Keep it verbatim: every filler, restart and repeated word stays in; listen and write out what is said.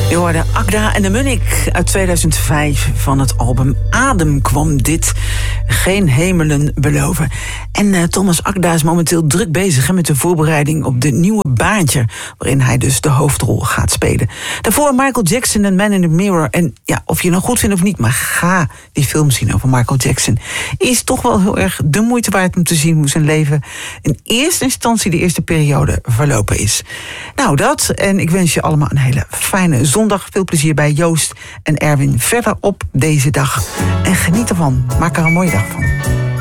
Je hoorde Agda en de Munnik uit tweeduizend vijf. Van het album Adem kwam dit. Geen hemelen beloven. En uh, Thomas Akda is momenteel druk bezig hè, met de voorbereiding op de nieuwe Baantje, waarin hij dus de hoofdrol gaat spelen. Daarvoor Michael Jackson en Man in the Mirror. En ja, of je het nou goed vindt of niet, maar ga die film zien over Michael Jackson. Is toch wel heel erg de moeite waard om te zien hoe zijn leven in eerste instantie de eerste periode verlopen is. Nou, dat. En ik wens je allemaal een hele fijne zondag. Veel plezier bij Joost en Erwin verder op deze dag. En geniet ervan. Maak er een mooie dag van.